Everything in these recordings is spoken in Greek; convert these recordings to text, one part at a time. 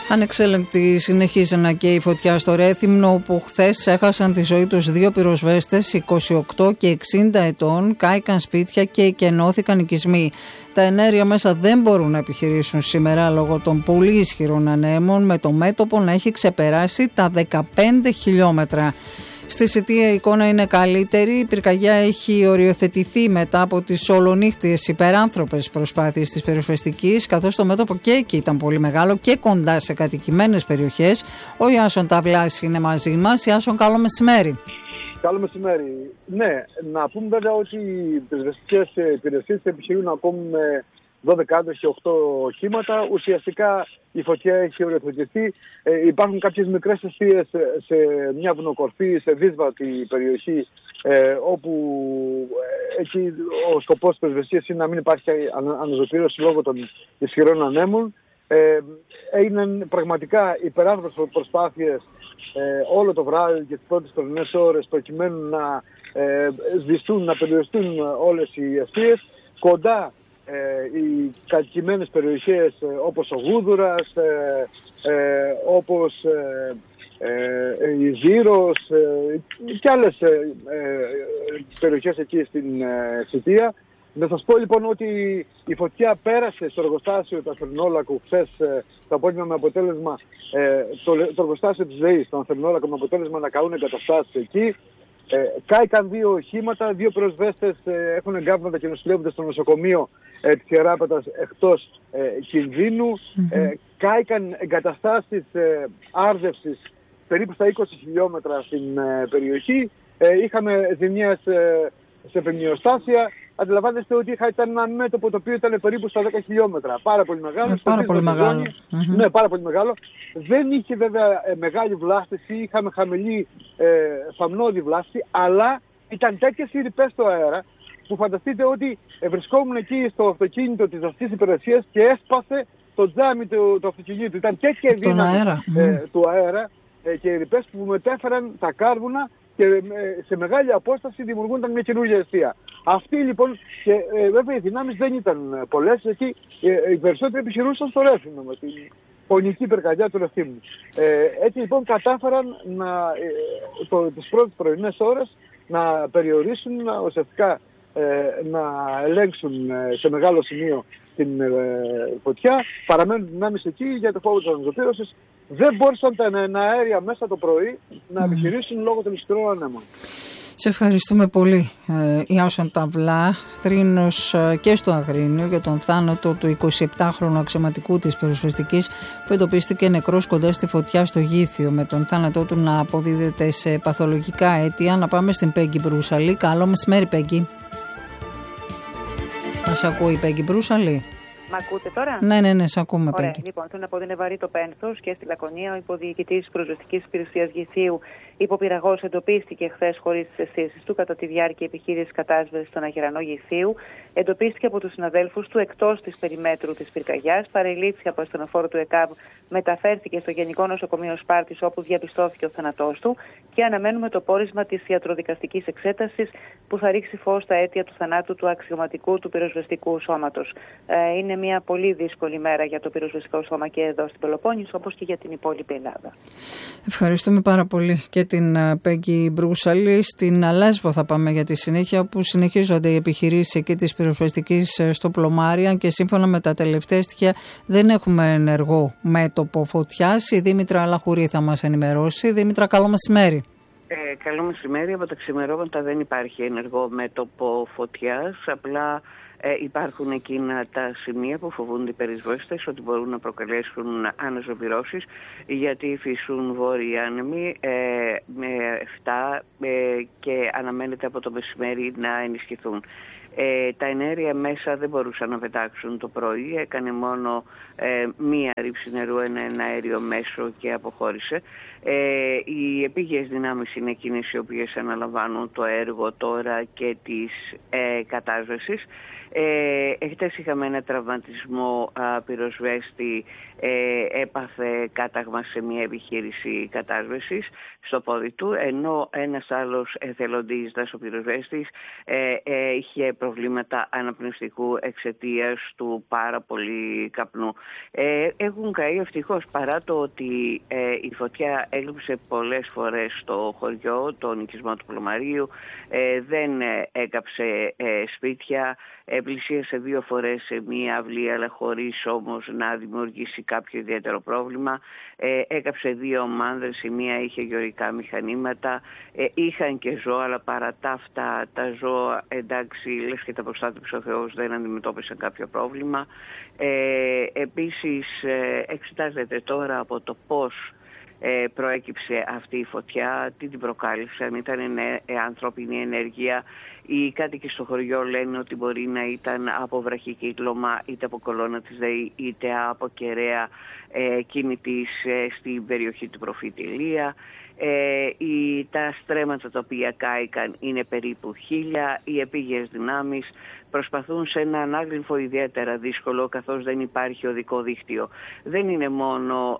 Ανεξέλεγκτη συνεχίζει να καίει η φωτιά στο Ρέθυμνο, όπου χθες έχασαν τη ζωή τους 2 πυροσβέστες 28 και 60 ετών, κάηκαν σπίτια και εκενώθηκαν οικισμοί. Τα εναέρια μέσα δεν μπορούν να επιχειρήσουν σήμερα λόγω των πολύ ισχυρών ανέμων, με το μέτωπο να έχει ξεπεράσει τα 15 χιλιόμετρα. Στη Σιτία η εικόνα είναι καλύτερη. Η πυρκαγιά έχει οριοθετηθεί μετά από τις ολονύχτιες υπεράνθρωπες προσπάθειες της πυροσβεστικής, καθώς το μέτωπο και εκεί ήταν πολύ μεγάλο και κοντά σε κατοικημένες περιοχές. Ο Ιάσον Ταβλάς είναι μαζί μας. Ιάσον, καλό μεσημέρι. Καλό μεσημέρι. Ναι, να πούμε βέβαια ότι οι πυροσβεστικές υπηρεσίες επιχειρούν ακόμη με 12 άντρες και 8 οχήματα. Ουσιαστικά η φωτιά έχει οριοθετηθεί. Υπάρχουν κάποιες μικρές αιστείες σε μια βουνοκορφή, σε δύσβατη περιοχή, όπου εκεί ο σκοπός της πυροσβεστικής είναι να μην υπάρχει αναζωπήρωση λόγω των ισχυρών ανέμων. Έγιναν πραγματικά υπεράνθρωπες προσπάθειες όλο το βράδυ και τις πρώτες πρωινές ώρες προκειμένου να σβηστούν, να περιοριστούν όλες οι αιστείες. Κοντά οι κατοικημένες περιοχές όπως ο Γούδουρας, όπως η Ζήρος και άλλες περιοχές εκεί στην Σιτία. Να σας πω λοιπόν ότι η φωτιά πέρασε στο εργοστάσιο του Αθερινόλακου χθες το απόγευμα, με αποτέλεσμα το εργοστάσιο της ΔΕΗ στο Αθερινόλακο, με αποτέλεσμα να καούν εγκαταστάσεις εκεί. Κάηκαν 2 οχήματα, 2 πυροσβέστες έχουν εγκάβματα και νοσηλεύονται στο νοσοκομείο της Ιεράπετας εκτός κινδύνου. Κάηκαν εγκαταστάσεις άρδευσης περίπου στα 20 χιλιόμετρα στην περιοχή. Είχαμε ζημιές σε πενιοστάσια. Αντιλαμβάνεστε ότι ήταν ένα μέτωπο το οποίο ήταν περίπου στα 10 χιλιόμετρα. Πάρα πολύ μεγάλο. Πάρα πολύ μεγάλο. Ναι, πάρα πολύ μεγάλο. Δεν είχε βέβαια μεγάλη βλάστηση, είχαμε χαμηλή φαμνώδη βλάστηση, αλλά ήταν τέτοιες οι ρηπές στο αέρα που φανταστείτε ότι βρισκόμουν εκεί στο αυτοκίνητο της αστικής υπηρεσίας και έσπασε το τζάμι του αυτοκινήτου. Ήταν τέτοια η δύναμη του αέρα και οι ρηπές που μετέφεραν τα κάρβουνα και σε μεγάλη απόσταση δημιουργούνταν μια καινούργια αιστεία. Αυτή λοιπόν, και βέβαια οι δυνάμεις δεν ήταν πολλές, γιατί οι περισσότεροι επιχειρούσαν στο Ρέθυμνο με την πονική πυρκαγιά του Ρεθύμνου. Έτσι λοιπόν κατάφεραν τις πρώτες πρωινές ώρες να περιορίσουν, ουσιαστικά να ελέγξουν σε μεγάλο σημείο την φωτιά. Παραμένουν δυνάμεις εκεί για το φόβο της αναζωπήρωσης. Δεν μπόρεσαν τα αέρια μέσα το πρωί να επιχειρήσουν λόγω των ισχυρών ανέμων. Σε ευχαριστούμε πολύ, Ιάσον Ταβλά, θρήνος και στο Αγρίνιο, για τον θάνατο του 27χρονου αξιωματικού της πυροσβεστικής που εντοπίστηκε νεκρός κοντά στη φωτιά στο Γήθιο, με τον θάνατό του να αποδίδεται σε παθολογικά αίτια. Να πάμε στην Πέγγι Μπρούσαλη. Καλό μεσημέρι, Πέγγι. Μας ακούει η Πέγγι Μπρούσαλη? Μ' ακούτε τώρα? Ναι, σε ακούμε. Ωραία. Πέγγι. Λοιπόν, θέλω να πω ότι είναι βαρύ το πένθος και στη Λακωνία ο υποδιοικητής της Πυροσβεστικής Υπηρεσίας Γηθίου υποπειραγός εντοπίστηκε χθες χωρίς τις αισθήσεις του κατά τη διάρκεια επιχείρησης κατάσβεσης στον Αγερανό Γηθίου. Εντοπίστηκε από τους συναδέλφους του εκτός της περιμέτρου της πυρκαγιάς, παρελήφθη από ασθενοφόρο του ΕΚΑΒ, μεταφέρθηκε στο Γενικό Νοσοκομείο Σπάρτης, όπου διαπιστώθηκε ο θάνατός του, και αναμένουμε το πόρισμα της ιατροδικαστικής εξέτασης που θα ρίξει φως στα αίτια του θανάτου του αξιωματικού του πυροσβεστικού σώματος. Είναι μια πολύ δύσκολη μέρα για το πυροσβεστικό σώμα και εδώ στην Πελοπόννησο, όπως και για την υπόλοιπη Ελλάδα. Ευχαριστούμε πάρα πολύ και την Πέγγι Μπρούσαλη. Στην Λέσβο θα πάμε για τη συνέχεια, όπου συνεχίζονται οι επιχειρήσεις εκεί της πυροσβεστικής στο Πλωμάρι, και σύμφωνα με τα τελευταία στοιχεία δεν έχουμε ενεργό μέτωπο φωτιάς. Η Δήμητρα Λαχουρή θα μας ενημερώσει. Δήμητρα, καλό μεσημέρι. Καλό μεσημέρι. Από τα ξημερώματα δεν υπάρχει ενεργό μέτωπο φωτιάς. Απλά υπάρχουν εκείνα τα σημεία που φοβούνται οι πυροσβέστες ότι μπορούν να προκαλέσουν αναζωπυρώσεις, γιατί υφίσουν βόρειοι άνεμοι με 7 και αναμένεται από το μεσημέρι να ενισχυθούν. Τα εναέρια μέσα δεν μπορούσαν να πετάξουν το πρωί, έκανε μόνο μία ρήψη νερού, ένα αέριο μέσο, και αποχώρησε. Οι επίγειες δυνάμεις είναι εκείνες οι οποίες αναλαμβάνουν το έργο τώρα και της κατάσβεσης. Εχθές είχαμε ένα τραυματισμό πυροσβέστη, έπαθε κάταγμα σε μια επιχείρηση κατάσβεσης στο πόδι του, ενώ ένας άλλος εθελοντής δασοπυροσβέστης είχε προβλήματα αναπνευστικού εξαιτίας του πάρα πολύ καπνού. Έχουν καεί ευτυχώς, παρά το ότι η φωτιά έλειψε πολλές φορές στο χωριό, το νοικισμό του Πλωμαρίου, δεν έκαψε σπίτια, πλησίασε 2 φορές σε μία αυλή, αλλά χωρίς όμως να δημιουργήσει κάποιο ιδιαίτερο πρόβλημα. Έκαψε 2 μάνδρες, η μία είχε γεωργικά μηχανήματα, είχαν και ζώα, αλλά παρά τα αυτά τα ζώα, εντάξει, λες και τα προστάτεψε ο Θεός, δεν αντιμετώπισαν κάποιο πρόβλημα. Επίσης εξετάζεται τώρα από το πώς προέκυψε αυτή η φωτιά, τι την προκάλυψε, αν ήταν ανθρώπινη ενέργεια. Οι κάτοικοι στο χωριό λένε ότι μπορεί να ήταν από βραχικύκλωμα, είτε από κολόνα της ΔΕΗ, είτε από κεραία κίνητης στην περιοχή του Προφητηλία. Τα στρέμματα τα οποία κάηκαν είναι περίπου 1000. Οι επίγειες δυνάμεις προσπαθούν σε ένα ανάγλυφο ιδιαίτερα δύσκολο, καθώς δεν υπάρχει οδικό δίκτυο. Δεν είναι μόνο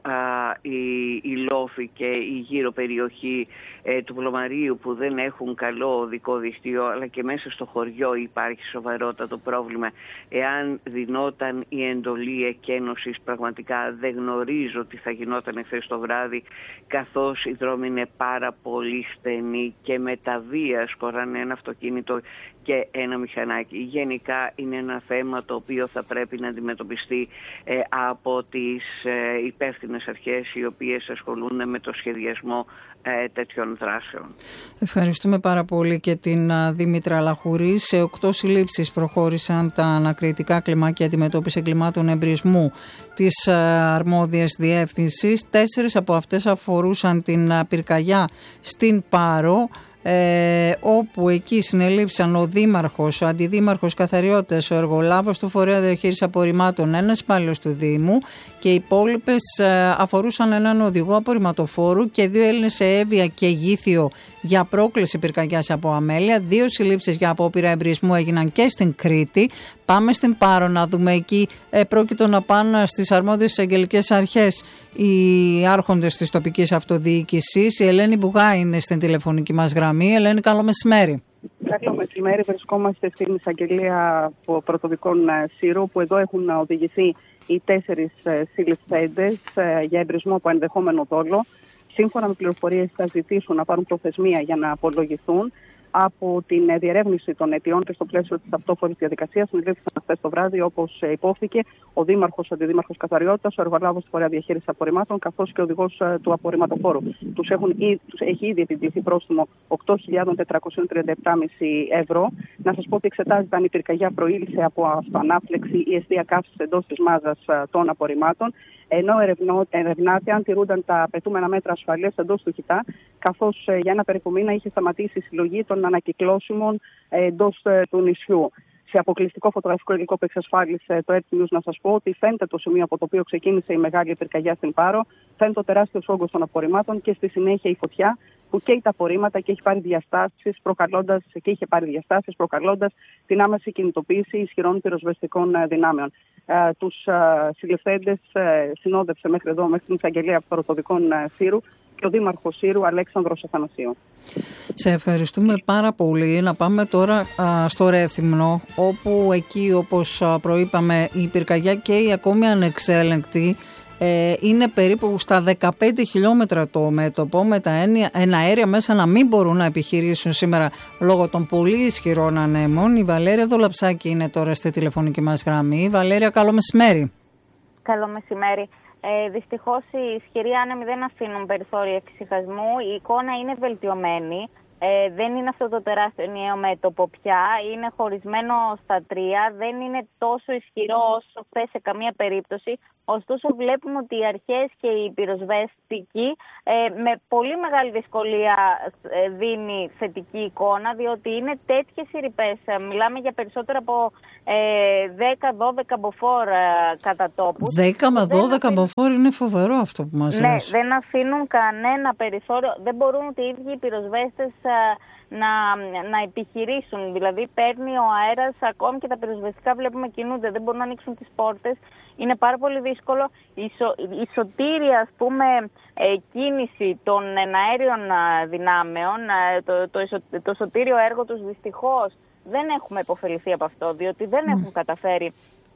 η Λόφη και η γύρω περιοχή του Πλωμαρίου που δεν έχουν καλό οδικό δίκτυο, αλλά και μέσα στο χωριό υπάρχει σοβαρότατο πρόβλημα. Εάν δινόταν η εντολή εκένωσης, πραγματικά δεν γνωρίζω τι θα γινόταν εχθές το βράδυ, καθώς οι δρόμοι είναι πάρα πολύ στενοί και με τα βία σκοράνε ένα αυτοκίνητο και ένα μηχανάκι. Γενικά είναι ένα θέμα το οποίο θα πρέπει να αντιμετωπιστεί από τις υπεύθυνες αρχές, οι οποίες ασχολούνται με το σχεδιασμό τέτοιων δράσεων. Ευχαριστούμε πάρα πολύ και την Δήμητρα Λαχουρή. Σε 8 συλλήψεις προχώρησαν τα ανακριτικά κλιμάκια αντιμετώπιση εγκλημάτων εμπρισμού της αρμόδιας διεύθυνσης. 4 από αυτές αφορούσαν την πυρκαγιά στην Πάρο, όπου εκεί συνελήφθησαν ο Δήμαρχος, ο Αντιδήμαρχος Καθαριώτες, ο εργολάβος του Φορέα Διαχείρισης Απορριμμάτων, ένας υπάλληλος του Δήμου, και οι υπόλοιπες αφορούσαν έναν οδηγό απορριμματοφόρου και 2 Έλληνες σε Εύβοια και Γήθιο για πρόκληση πυρκαγιάς από αμέλεια. 2 συλλήψεις για απόπειρα εμπρισμού έγιναν και στην Κρήτη. Πάμε στην Πάρο να δούμε. Εκεί πρόκειτο να πάνε στις αρμόδιες εισαγγελικές αρχές οι άρχοντες της τοπικής αυτοδιοίκησης. Η Ελένη Μπουγά είναι στην τηλεφωνική μας γραμμή. Ελένη, καλό μεσημέρι. Καλό μεσημέρι. Βρισκόμαστε στην εισαγγελία πρωτοδικών Σύρου, που εδώ έχουν οδηγηθεί οι 4 συλληφθέντες για εμπρισμό από ενδεχόμενο δόλο. Σύμφωνα με πληροφορίες θα ζητήσουν να πάρουν προθεσμία για να απολογηθούν. Από την διερεύνηση των αιτιών και στο πλαίσιο της αυτόφορης διαδικασίας συνελήφθησαν χθες το βράδυ, όπως υπόθηκε, ο Δήμαρχος, ο Αντιδήμαρχος Καθαριώτας, ο εργολάβος του Φορέα Διαχείρισης Απορριμμάτων, καθώς και ο οδηγός του απορριμματοφόρου. Τους έχει ήδη επιβληθεί πρόστιμο 8.437,5 ευρώ. Να σας πω ότι εξετάζεται αν η πυρκαγιά προήλθε από αυτοανάφλεξη ή αιστεία καύσης εντός της μάζας των απορριμμάτων, ενώ ερευνάται αν τηρούνταν τα απαιτούμενα μέτρα ασφαλείας εντός του χιτά, καθώς για ένα περίπου μήνα είχε σταματήσει η συλλογή των ανακυκλώσιμων εντός του νησιού. Σε αποκλειστικό φωτογραφικό υλικό που εξασφάλισε το RT News, να σας πω ότι φαίνεται το σημείο από το οποίο ξεκίνησε η μεγάλη πυρκαγιά στην Πάρο, φαίνεται ο τεράστιος όγκος των απορριμμάτων και στη συνέχεια η φωτιά που καίει τα απορρίμματα και είχε πάρει διαστάσεις προκαλώντας την άμεση κινητοποίηση ισχυρών πυροσβεστικών δυνάμεων. Τους συλληφθέντες συνόδευσε μέχρι εδώ, μέχρι την εισαγγελία πρωτοδικών Σύρου, και ο Δήμαρχος Σύρου, Αλέξανδρος Αθανασίου. Σε ευχαριστούμε πάρα πολύ. Να πάμε τώρα στο Ρέθυμνο, όπου εκεί, όπως προείπαμε, η πυρκαγιά και η ακόμη ανεξέλεγκτη είναι περίπου στα 15 χιλιόμετρα το μέτωπο, με τα εναέρια μέσα να μην μπορούν να επιχειρήσουν σήμερα λόγω των πολύ ισχυρών ανέμων. Η Βαλέρια Δολαψάκη είναι τώρα στη τηλεφωνική μας γραμμή. Βαλέρια, καλό μεσημέρι. Καλό μεσημέρι. Δυστυχώς οι ισχυροί άνεμοι δεν αφήνουν περιθώρια εξυχασμού. Η εικόνα είναι βελτιωμένη. Δεν είναι αυτό το τεράστιο ενιαίο μέτωπο πια. Είναι χωρισμένο στα 3. Δεν είναι τόσο ισχυρό όσο χθες σε καμία περίπτωση. Ωστόσο βλέπουμε ότι οι αρχές και οι πυροσβεστικοί με πολύ μεγάλη δυσκολία δίνει θετική εικόνα, διότι είναι τέτοιες οι ρηπές. Μιλάμε για περισσότερα από 10-12 μποφόρ κατά τόπους. 10 με 12 μποφόρ είναι φοβερό αυτό που μας λες. Ναι, δεν αφήνουν κανένα περιθώριο. Δεν μπορούν ούτε οι ίδιοι οι πυροσβέστες να επιχειρήσουν. Δηλαδή παίρνει ο αέρας, ακόμη και τα πυροσβεστικά βλέπουμε κινούνται, δεν μπορούν να ανοίξουν τις πόρτες. Είναι πάρα πολύ δύσκολο. Η σωτήρια, ας πούμε, κίνηση των εναέριων δυνάμεων, το σωτήριο έργο τους δυστυχώς δεν έχουμε υποφεληθεί από αυτό, διότι δεν έχουν καταφέρει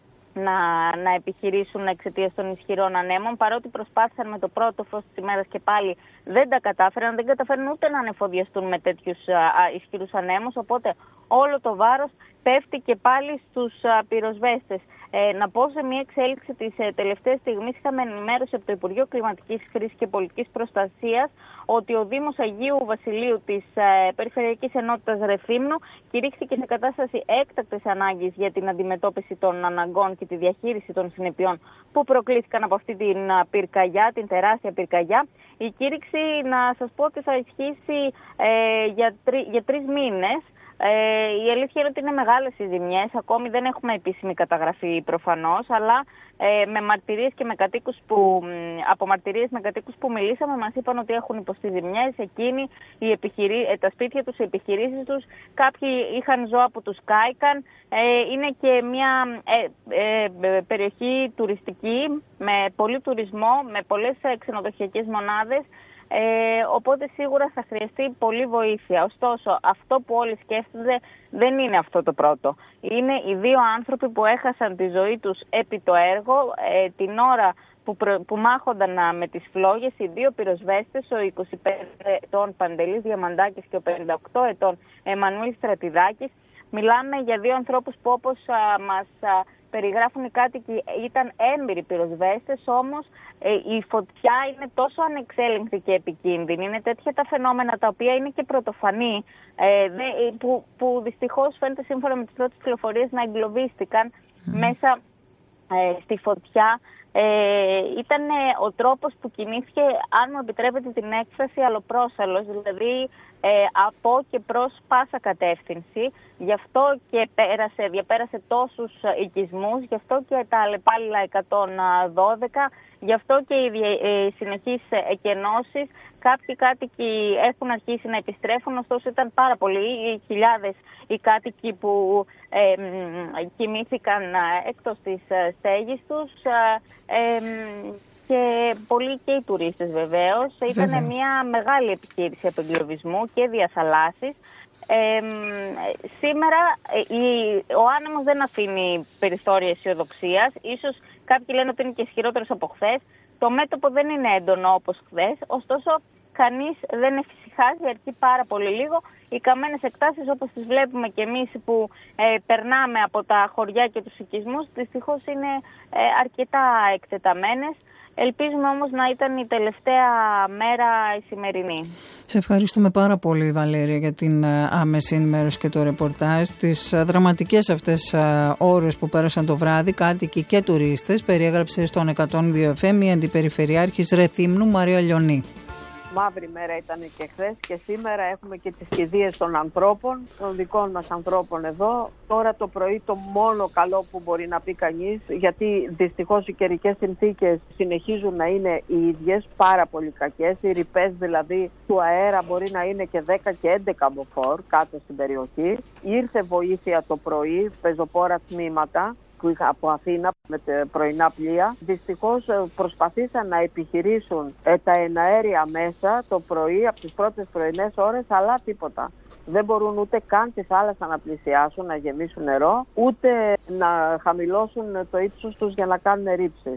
να επιχειρήσουν εξαιτίας των ισχυρών ανέμων, παρότι προσπάθησαν με το πρώτο φως της ημέρας και πάλι δεν τα κατάφεραν, δεν καταφέρουν ούτε να ανεφοδιαστούν με τέτοιους ισχυρούς ανέμους, οπότε όλο το βάρος πέφτει και πάλι στους πυροσβέστες. Να πω σε μια εξέλιξη της τελευταίας στιγμής, είχαμε ενημέρωση από το Υπουργείο Κλιματικής Χρήσης και Πολιτικής Προστασίας ότι ο Δήμος Αγίου Βασιλείου της Περιφερειακής Ενότητας Ρεθύμνου κηρύχθηκε σε κατάσταση έκτακτης ανάγκης για την αντιμετώπιση των αναγκών και τη διαχείριση των συνεπειών που προκλήθηκαν από αυτή την πυρκαγιά, την τεράστια πυρκαγιά. Η κήρυξη, να σας πω, ότι θα ισχύσει για 3 μήνες. Η αλήθεια είναι ότι είναι μεγάλες οι ζημιές, ακόμη δεν έχουμε επίσημη καταγραφή προφανώς, αλλά με μαρτυρίες και από μαρτυρίες με κατοίκους που μιλήσαμε μας είπαν ότι έχουν υποστεί ζημιές, εκείνοι, τα σπίτια τους, οι επιχειρήσεις τους, κάποιοι είχαν ζώα που τους κάηκαν, είναι και μια περιοχή τουριστική με πολύ τουρισμό, με πολλές ξενοδοχειακές μονάδες. Οπότε σίγουρα θα χρειαστεί πολύ βοήθεια. Ωστόσο, αυτό που όλοι σκέφτονται δεν είναι αυτό το πρώτο. Είναι οι 2 άνθρωποι που έχασαν τη ζωή τους επί το έργο την ώρα που μάχονταν με τις φλόγες, οι 2 πυροσβέστες, ο 25 ετών Παντελής Διαμαντάκης και ο 58 ετών Εμμανουήλ Στρατιδάκης. Μιλάμε για 2 ανθρώπους που, όπως μας περιγράφουν οι κάτοικοι, ήταν έμπειροι πυροσβέστες, όμως η φωτιά είναι τόσο ανεξέλεγκτη και επικίνδυνη, είναι τέτοια τα φαινόμενα τα οποία είναι και πρωτοφανή, που δυστυχώς φαίνεται σύμφωνα με τις πρώτες πληροφορίες να εγκλωβίστηκαν μέσα στη φωτιά. Ήταν ο τρόπος που κινήθηκε, αν μου επιτρέπετε την έκφραση, αλλοπρόσαλλος, δηλαδή από και προς πάσα κατεύθυνση. Γι' αυτό και διαπέρασε τόσους οικισμούς, γι' αυτό και τα αλλεπάλληλα 112, γι' αυτό και οι συνεχείς εκενώσεις. Κάποιοι κάτοικοι έχουν αρχίσει να επιστρέφουν, ωστόσο ήταν πάρα πολλοί, χιλιάδες οι κάτοικοι που κοιμήθηκαν εκτός της στέγης τους, και πολλοί και οι τουρίστες βεβαίως. Ήταν μια μεγάλη επιχείρηση απεγκλωβισμού και διαθαλάσσης. Σήμερα ο άνεμος δεν αφήνει περιθώρια αισιοδοξίας. Ίσως κάποιοι λένε ότι είναι και ισχυρότερος από χθες. Το μέτωπο δεν είναι έντονο όπως χθες, ωστόσο κανείς δεν εφησυχάζει, αρκεί πάρα πολύ λίγο. Οι καμένες εκτάσεις, όπως τις βλέπουμε και εμείς που περνάμε από τα χωριά και τους οικισμούς, δυστυχώς είναι αρκετά εκτεταμένες. Ελπίζουμε όμως να ήταν η τελευταία μέρα η σημερινή. Σε ευχαριστούμε πάρα πολύ, Βαλέρια, για την άμεση ενημέρωση και το ρεπορτάζ. Τις δραματικές αυτές ώρες που πέρασαν το βράδυ, κάτοικοι και τουρίστες, περιέγραψε στον 102 FM η Αντιπεριφερειάρχης Ρεθύμνου, Μαρία Λιονή. Μαύρη μέρα ήταν και χθες και σήμερα έχουμε και τις κηδείες των ανθρώπων, των δικών μας ανθρώπων εδώ. Τώρα το πρωί το μόνο καλό που μπορεί να πει κανείς, γιατί δυστυχώς οι καιρικές συνθήκες συνεχίζουν να είναι οι ίδιες, πάρα πολύ κακές. Οι ρηπές δηλαδή του αέρα μπορεί να είναι και 10 και 11 μποφόρ κάτω στην περιοχή. Ήρθε βοήθεια το πρωί, πεζοπόρα τμήματα που είχα από Αθήνα με πρωινά πλοία. Δυστυχώς προσπαθήσαν να επιχειρήσουν τα εναέρια μέσα το πρωί από τις πρώτες πρωινές ώρες, αλλά τίποτα. Δεν μπορούν ούτε καν τη θάλασσα να πλησιάσουν, να γεμίσουν νερό, ούτε να χαμηλώσουν το ύψος τους για να κάνουν ρήψεις.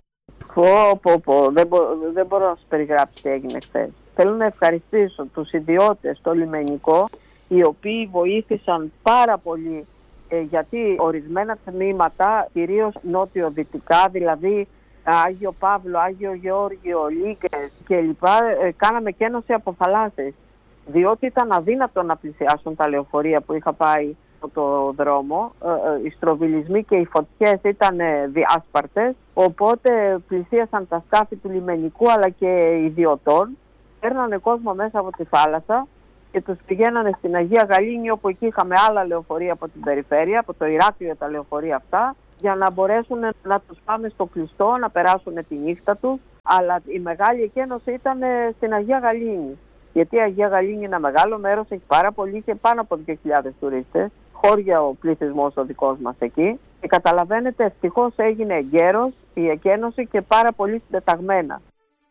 Δεν μπορώ να σας περιγράψω τι έγινε χθες. Θέλω να ευχαριστήσω τους ιδιώτες στο λιμενικό, οι οποίοι βοήθησαν πάρα πολύ, γιατί ορισμένα τμήματα, κυρίως νότιο-δυτικά, δηλαδή Άγιο Παύλο, Άγιο Γεώργιο, Λίγκες κλπ, κάναμε κένωση από θαλάσσες, διότι ήταν αδύνατο να πλησιάσουν τα λεωφορεία που είχα πάει από το δρόμο. Οι στροβιλισμοί και οι φωτιές ήταν διάσπαρτες, οπότε πλησίασαν τα σκάφη του λιμενικού αλλά και ιδιωτών, έρνανε κόσμο μέσα από τη θάλασσα και τους πηγαίνανε στην Αγία Γαλήνη, όπου εκεί είχαμε άλλα λεωφορεία από την περιφέρεια, από το Ηράκλειο τα λεωφορεία αυτά, για να μπορέσουν να τους πάμε στο κλειστό, να περάσουν τη νύχτα τους. Αλλά η μεγάλη εκένωση ήταν στην Αγία Γαλήνη. Γιατί η Αγία Γαλήνη, ένα μεγάλο μέρος, έχει πάρα πολύ και πάνω από 2.000 τουρίστες. Χώρια ο πληθυσμός ο δικός μας εκεί. Και καταλαβαίνετε, ευτυχώς έγινε εγκαίρος η εκένωση και πάρα πολύ συντεταγμένα.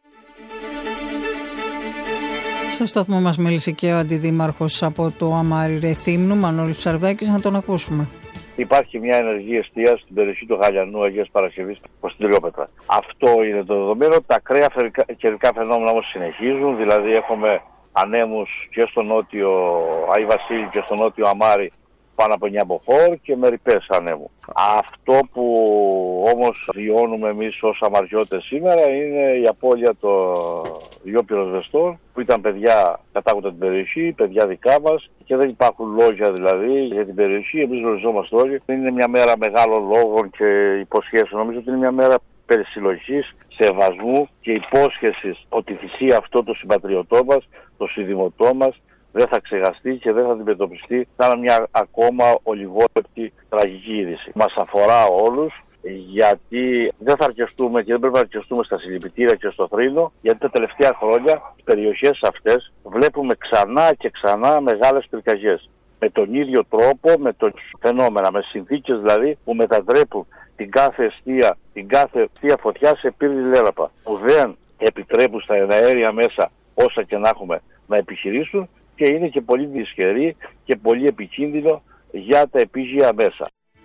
Στο σταθμό μας μίλησε και ο αντιδήμαρχος από το Αμάρι Ρεθύμνου, Μανώλης Ψαρδάκης, να τον ακούσουμε. Υπάρχει μια ενεργή εστίαση στην περιοχή του Γαλιανού Αγίας Παρασκευής προς την Τελειόπετρα. Αυτό είναι το δεδομένο. Τα ακραία καιρικά φαινόμενα όμως συνεχίζουν, δηλαδή έχουμε ανέμους και στο νότιο Άι Βασίλη και στο νότιο Αμάρι πάνω από 9 μποφόρ και με ρηπές ανέμου. Αυτό που όμως βιώνουμε εμείς ως αμαριώτες σήμερα είναι η απώλεια των 2 πυροσβεστών που ήταν παιδιά κατάγοντα την περιοχή, παιδιά δικά μας και δεν υπάρχουν λόγια δηλαδή για την περιοχή. Εμείς γνωριζόμαστε όλοι. Είναι μια μέρα μεγάλων λόγων και υποσχέσεων. Νομίζω ότι είναι μια μέρα περισυλλογής, σεβασμού και υπόσχεσης ότι θυσία αυτό το συμπατριωτό μας, το συνδημοτό μας, δεν θα ξεχαστεί και δεν θα αντιμετωπιστεί σαν μια ακόμα ολιγόλεπτη τραγική είδηση. Μας αφορά όλους, γιατί δεν θα αρκεστούμε και δεν πρέπει να αρκεστούμε στα συλληπιτήρια και στο θρήνο, γιατί τα τελευταία χρόνια στις περιοχές αυτές βλέπουμε ξανά και ξανά μεγάλες πυρκαγιές. Με τον ίδιο τρόπο, με το φαινόμενα, με συνθήκες δηλαδή που μετατρέπουν την κάθε εστία, την κάθε εστία φωτιά σε πύρινη λέραπα, που δεν επιτρέπουν στα εναέρια μέσα όσα και να έχουμε να επιχειρήσουν και είναι και πολύ δυσχερή και πολύ επικίνδυνο για τα επίγεια μέσα.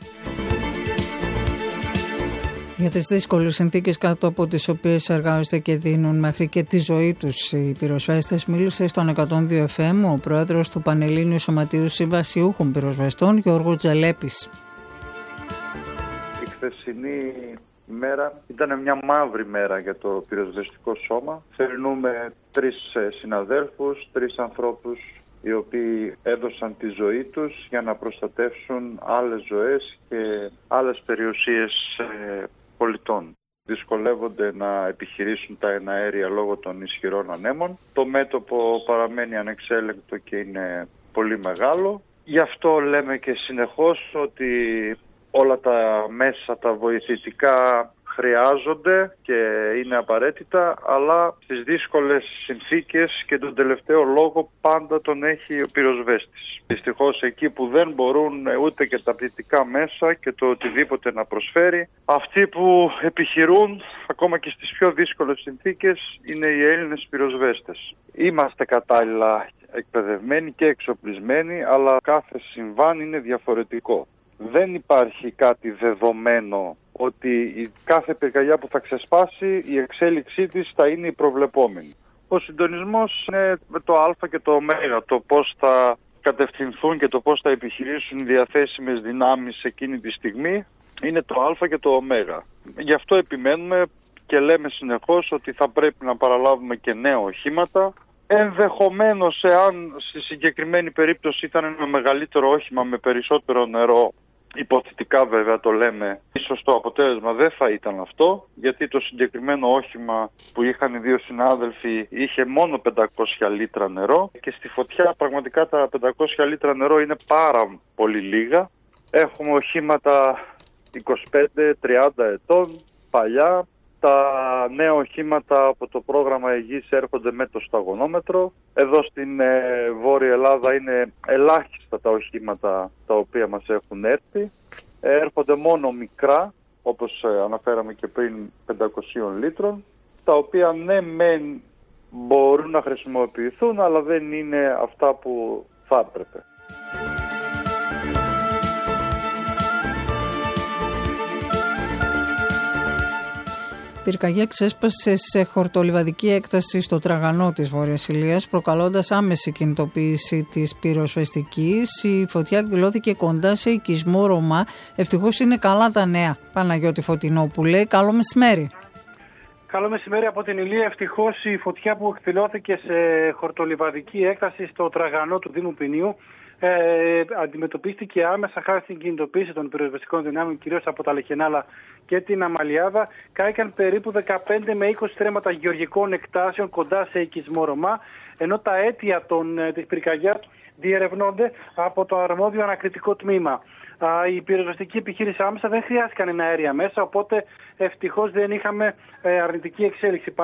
Για τις δύσκολες συνθήκες κάτω από τις οποίες εργάζονται και δίνουν μέχρι και τη ζωή τους οι πυροσβέστες, μίλησε στον 102 FM ο πρόεδρος του Πανελλήνιου Σωματείου Συμβασιούχων Πυροσβεστών, Γιώργο Τζελέπης. Η χθεσινή μέρα ήταν μια μαύρη μέρα για το πυροσβεστικό σώμα. Θερινούμε 3 συναδέλφους, 3 ανθρώπους οι οποίοι έδωσαν τη ζωή τους για να προστατεύσουν άλλες ζωές και άλλες περιουσίες πολιτών. Δυσκολεύονται να επιχειρήσουν τα εναέρια λόγω των ισχυρών ανέμων. Το μέτωπο παραμένει ανεξέλεγκτο και είναι πολύ μεγάλο. Γι' αυτό λέμε και συνεχώς ότι όλα τα μέσα, τα βοηθητικά χρειάζονται και είναι απαραίτητα, αλλά στις δύσκολες συνθήκες και τον τελευταίο λόγο πάντα τον έχει ο πυροσβέστης. Δυστυχώς εκεί που δεν μπορούν ούτε και τα πτυτικά μέσα και το οτιδήποτε να προσφέρει, αυτοί που επιχειρούν ακόμα και στις πιο δύσκολες συνθήκες είναι οι Έλληνες πυροσβέστες. Είμαστε κατάλληλα εκπαιδευμένοι και εξοπλισμένοι, αλλά κάθε συμβάν είναι διαφορετικό. Δεν υπάρχει κάτι δεδομένο ότι η κάθε πυρκαγιά που θα ξεσπάσει η εξέλιξή της θα είναι η προβλεπόμενη. Ο συντονισμός είναι με το α και το ω, το πώς θα κατευθυνθούν και το πώς θα επιχειρήσουν οι διαθέσιμες δυνάμεις εκείνη τη στιγμή είναι το α και το ω. Γι' αυτό επιμένουμε και λέμε συνεχώς ότι θα πρέπει να παραλάβουμε και νέα οχήματα. Ενδεχομένως, εάν στη συγκεκριμένη περίπτωση ήταν ένα μεγαλύτερο όχημα με περισσότερο νερό, υποθετικά βέβαια το λέμε, ίσως το αποτέλεσμα δεν θα ήταν αυτό, γιατί το συγκεκριμένο όχημα που είχαν οι 2 συνάδελφοι είχε μόνο 500 λίτρα νερό και στη φωτιά πραγματικά τα 500 λίτρα νερό είναι πάρα πολύ λίγα. Έχουμε οχήματα 25-30 ετών, παλιά. Τα νέα οχήματα από το πρόγραμμα Αιγής έρχονται με το σταγονόμετρο. Εδώ στην Βόρεια Ελλάδα είναι ελάχιστα τα οχήματα τα οποία μας έχουν έρθει. Έρχονται μόνο μικρά, όπως αναφέραμε και πριν, 500 λίτρων, τα οποία ναι μεν μπορούν να χρησιμοποιηθούν, αλλά δεν είναι αυτά που θα έπρεπε. Πυρκαγιά ξέσπασε σε χορτολιβαδική έκταση στο Τραγανό της Βόρειας Ηλίας, προκαλώντας άμεση κινητοποίηση της πυροσβεστικής. Η φωτιά εκδηλώθηκε κοντά σε οικισμό Ρωμά. Ευτυχώς είναι καλά τα νέα. Παναγιώτη Φωτεινόπουλε, καλό μεσημέρι. Καλό μεσημέρι από την Ηλία. Ευτυχώς η φωτιά που εκδηλώθηκε σε χορτολιβαδική έκταση στο Τραγανό του Δήμου Ποινίου αντιμετωπίστηκε άμεσα χάρη στην κινητοποίηση των πυροσβεστικών δυνάμεων, κυρίως από τα Λεχενάλα και την Αμαλιάδα. Κάηκαν περίπου 15 με 20 στρέμματα γεωργικών εκτάσεων κοντά σε οικισμό Ρωμά, ενώ τα αίτια της πυρκαγιάς διερευνώνται από το αρμόδιο ανακριτικό τμήμα. Η πυροσβεστική επιχείρηση άμεσα δεν χρειάστηκαν αέρια μέσα, οπότε ευτυχώς δεν είχαμε αρνητική εξέλιξη.